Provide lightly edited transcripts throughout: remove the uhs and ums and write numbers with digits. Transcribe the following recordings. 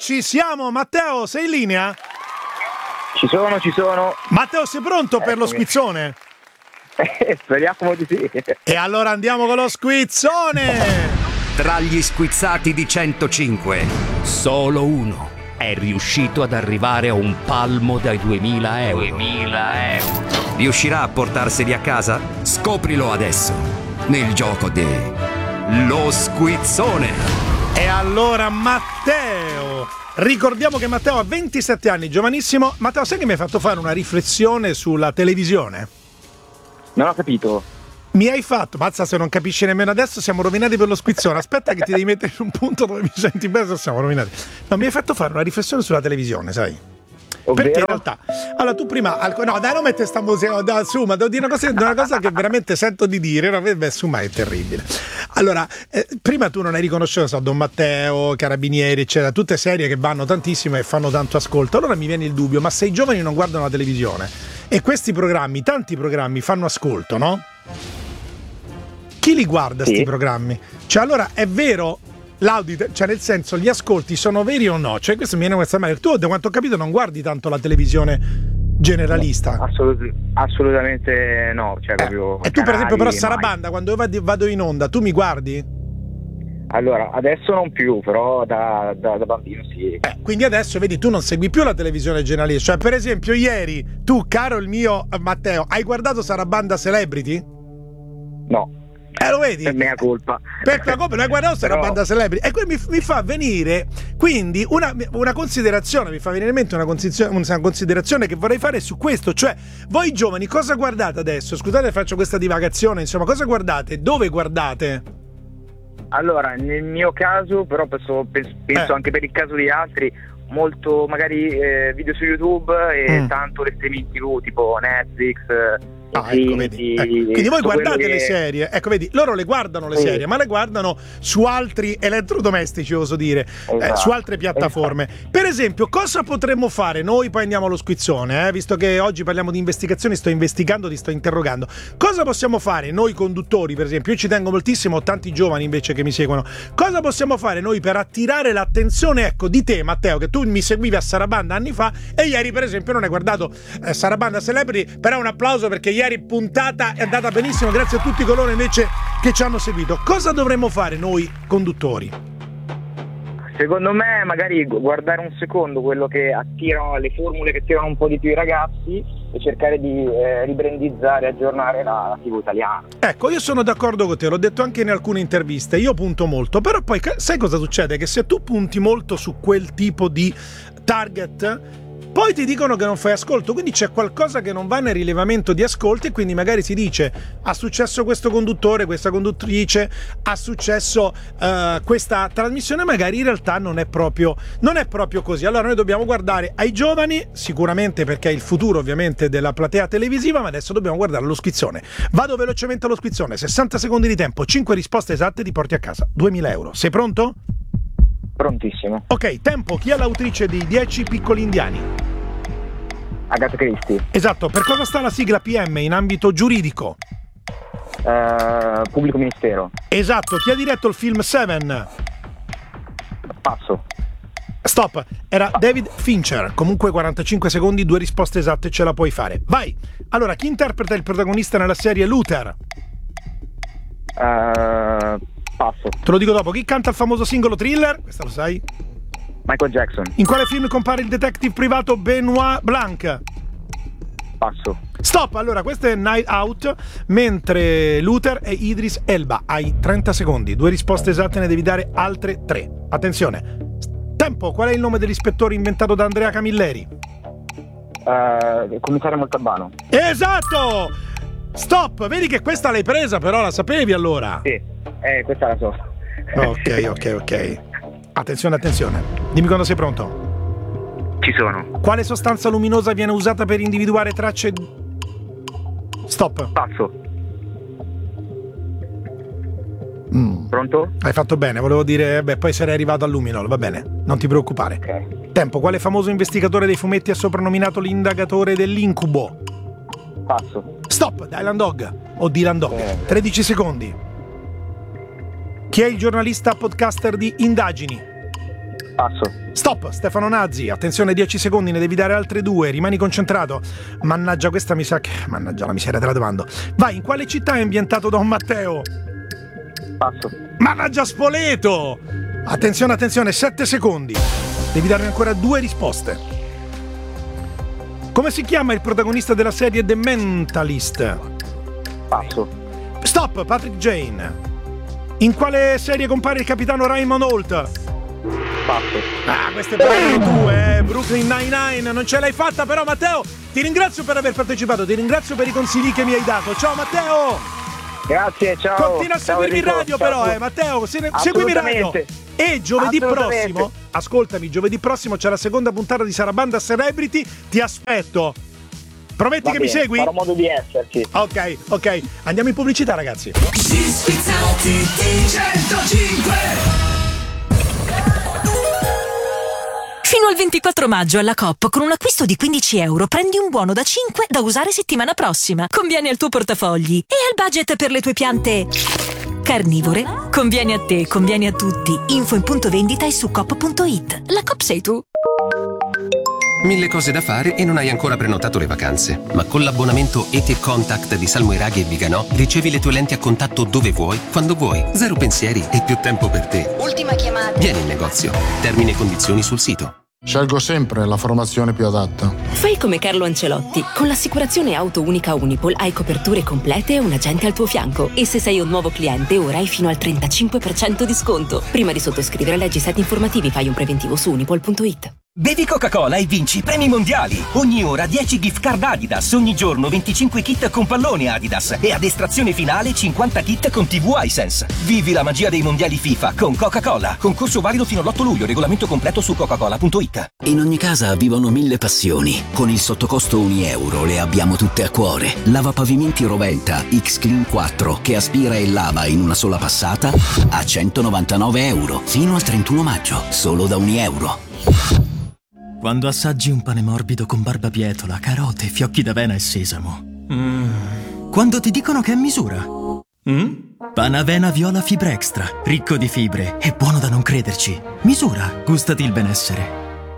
ci siamo. Matteo, sei in linea? Ci sono. Matteo, sei pronto per lo squizzone? Speriamo di sì. E allora andiamo con lo squizzone. Tra gli squizzati di 105, solo uno è riuscito ad arrivare a un palmo dai 2000 euro. 2000 euro. Riuscirà a portarseli a casa? Scoprilo adesso, nel gioco Lo Squizzone. E allora Matteo, ricordiamo che Matteo ha 27 anni, giovanissimo. Matteo, sai che mi hai fatto fare una riflessione sulla televisione? Non ho capito. Mi hai fatto, mazza, se non capisci nemmeno adesso siamo rovinati per lo squizzone. Aspetta che ti devi mettere in un punto dove mi senti bene, siamo rovinati. No, mi hai fatto fare una riflessione sulla televisione, sai? Ovvero? Perché in realtà, allora tu prima, no dai, non mette sta musica, dai, su, ma devo dire una cosa che veramente sento di dire, no, beh, su, ma è terribile. Allora, prima tu non hai riconosciuto, so, Don Matteo, Carabinieri, eccetera, tutte serie che vanno tantissimo e fanno tanto ascolto. Allora mi viene il dubbio, ma se i giovani non guardano la televisione e questi programmi, tanti programmi fanno ascolto, no? Chi li guarda sti programmi? Cioè, allora è vero l'audit, cioè nel senso, gli ascolti sono veri o no? Cioè questo mi viene questa maniera. Tu, da quanto ho capito, non guardi tanto la televisione generalista. Assolutamente no, cioè proprio. E tu per esempio però Sarabanda, quando vado in onda, tu mi guardi? Allora, adesso non più, però da bambino sì. Quindi adesso vedi, tu non segui più la televisione generalista. Cioè per esempio ieri, tu, caro il mio Matteo, hai guardato Sarabanda Celebrity? No. Lo vedi? Per mia colpa. Per tua colpa, non hai guardato Sarabanda Celebrity. E qui mi fa venire quindi una considerazione, mi fa venire in mente una considerazione che vorrei fare su questo. Cioè, voi giovani cosa guardate adesso? Scusate, faccio questa divagazione, insomma, cosa guardate? Dove guardate? Allora, nel mio caso, però penso anche per il caso di altri, molto magari video su YouTube e tanto le streaming TV tipo Netflix. Ecco, vedi. Quindi voi guardate le serie, ecco, vedi, loro le guardano le serie, ma le guardano su altri elettrodomestici, oso dire, su altre piattaforme. Per esempio, cosa potremmo fare noi? Poi andiamo allo squizzone, visto che oggi parliamo di investigazioni, sto investigando, ti sto interrogando. Cosa possiamo fare noi conduttori, per esempio? Io ci tengo moltissimo, ho tanti giovani invece che mi seguono. Cosa possiamo fare noi per attirare l'attenzione, ecco, di te, Matteo, che tu mi seguivi a Sarabanda anni fa e ieri, per esempio, non hai guardato Sarabanda Celebrity, però un applauso perché ieri puntata è andata benissimo, grazie a tutti coloro invece che ci hanno seguito. Cosa dovremmo fare noi conduttori? Secondo me magari guardare un secondo quello che attirano, le formule che attirano un po' di più i ragazzi e cercare di ribrandizzare, aggiornare la TV italiana. Ecco, io sono d'accordo con te, l'ho detto anche in alcune interviste, io punto molto, però poi sai cosa succede? Che se tu punti molto su quel tipo di target, poi ti dicono che non fai ascolto, quindi c'è qualcosa che non va nel rilevamento di ascolti e quindi magari si dice ha successo questo conduttore, questa conduttrice, ha successo questa trasmissione, magari in realtà non è proprio così. Allora noi dobbiamo guardare ai giovani, sicuramente perché è il futuro ovviamente della platea televisiva, ma adesso dobbiamo guardare allo squizzone. Vado velocemente allo squizzone, 60 secondi di tempo, 5 risposte esatte, ti porti a casa 2000 euro. Sei pronto? Prontissimo. Ok, tempo. Chi è l'autrice di 10 piccoli indiani? Agatha Christie. Esatto. Per cosa sta la sigla PM in ambito giuridico? Pubblico ministero. Esatto. Chi ha diretto il film Seven? Passo. Stop. Era David Fincher. Comunque 45 secondi, 2 risposte esatte ce la puoi fare. Vai. Allora, chi interpreta il protagonista nella serie Luther? Passo. Te lo dico dopo. Chi canta il famoso singolo Thriller? Questa lo sai? Michael Jackson. In quale film compare il detective privato Benoit Blanc? Passo. Stop. Allora, questo è Night Out, mentre Luther è Idris Elba. Hai 30 secondi, 2 risposte esatte, ne devi dare altre 3. Attenzione. Tempo. Qual è il nome dell'ispettore inventato da Andrea Camilleri? Commissario Montalbano. Esatto. Stop. Vedi che questa l'hai presa, però la sapevi allora? Sì, questa la so. Ok. Attenzione. Dimmi quando sei pronto. Ci sono. Quale sostanza luminosa viene usata per individuare tracce? Stop. Passo. Pronto? Hai fatto bene, volevo dire, poi sarei arrivato al luminol, va bene, non ti preoccupare. Ok. Tempo. Quale famoso investigatore dei fumetti ha soprannominato l'indagatore dell'incubo? Passo. Stop. Dylan Dog o Dylan Dog. 13 secondi. Chi è il giornalista podcaster di Indagini? Passo. Stop, Stefano Nazzi, attenzione, 10 secondi, ne devi dare altre 2, rimani concentrato. Mannaggia, questa mi sa che... Mannaggia la miseria, te la domando. Vai, in quale città è ambientato Don Matteo? Passo. Mannaggia Spoleto! Attenzione, 7 secondi. Devi darmi ancora 2 risposte. Come si chiama il protagonista della serie The Mentalist? Passo. Stop, Patrick Jane. In quale serie compare il capitano Raymond Holt? Passo. Ah, queste parole tue, Brooklyn Nine-Nine, non ce l'hai fatta però, Matteo. Ti ringrazio per aver partecipato, ti ringrazio per i consigli che mi hai dato. Ciao Matteo. Grazie, ciao. Continua a seguirmi in radio però, Matteo, seguimi in radio. E giovedì prossimo, ascoltami, giovedì prossimo c'è la seconda puntata di Sarabanda Celebrity, ti aspetto. Prometti che mi segui? Farò modo di esserci. Ok, andiamo in pubblicità, ragazzi. Schizzati di 105. Fino al 24 maggio alla Coop con un acquisto di 15 euro prendi un buono da 5 da usare settimana prossima. Conviene al tuo portafogli e al budget per le tue piante carnivore. Conviene a te, conviene a tutti. Info in punto vendita e su coop.it. La Coop sei tu. Mille cose da fare e non hai ancora prenotato le vacanze. Ma con l'abbonamento ET Contact di Salmo Iraghi e Viganò ricevi le tue lenti a contatto dove vuoi, quando vuoi. Zero pensieri e più tempo per te. Ultima chiamata. Vieni in negozio. Termini e condizioni sul sito. Scelgo sempre la formazione più adatta. Fai come Carlo Ancelotti. Con l'assicurazione auto unica Unipol hai coperture complete e un agente al tuo fianco. E se sei un nuovo cliente, ora hai fino al 35% di sconto. Prima di sottoscrivere, leggi set informativi, fai un preventivo su unipol.it. Bevi Coca-Cola e vinci premi mondiali. Ogni ora 10 gift card Adidas, ogni giorno 25 kit con pallone Adidas e ad estrazione finale 50 kit con TV Hisense. Vivi la magia dei mondiali FIFA con Coca-Cola. Concorso valido fino all'8 luglio, regolamento completo su coca-cola.it. In ogni casa vivono 1000 passioni. Con il sottocosto €1 le abbiamo tutte a cuore. Lavapavimenti Rovelta X-Clean 4 che aspira e lava in una sola passata a €199 fino al 31 maggio, solo da €1. Quando assaggi un pane morbido con barbabietola, carote, fiocchi d'avena e sesamo. Quando ti dicono che è a misura. Panavena Viola Fibra Extra, ricco di fibre e buono da non crederci. Misura, gustati il benessere.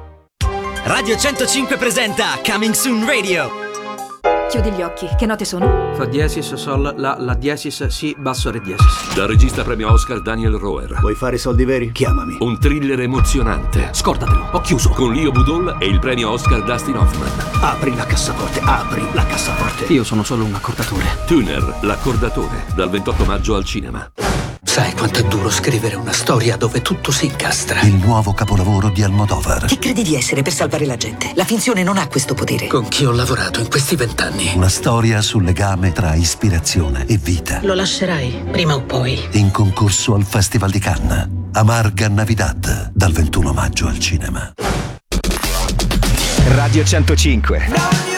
Radio 105 presenta Coming Soon Radio. Chiudi gli occhi, che note sono? Fa diesis, sol, la diesis, si, basso, re diesis. Dal regista premio Oscar Daniel Roher. Vuoi fare soldi veri? Chiamami. Un thriller emozionante. Scordatelo, ho chiuso. Con Leo Budol e il premio Oscar Dustin Hoffman. Apri la cassaforte, apri la cassaforte. Io sono solo un accordatore. Tuner, l'accordatore, dal 28 maggio al cinema. Sai quanto è duro scrivere una storia dove tutto si incastra? Il nuovo capolavoro di Almodovar. Chi credi di essere per salvare la gente? La finzione non ha questo potere. Con chi ho lavorato in questi 20 anni. Una storia sul legame tra ispirazione e vita. Lo lascerai, prima o poi. In concorso al Festival di Cannes. Amarga Navidad, dal 21 maggio al cinema. Radio 105.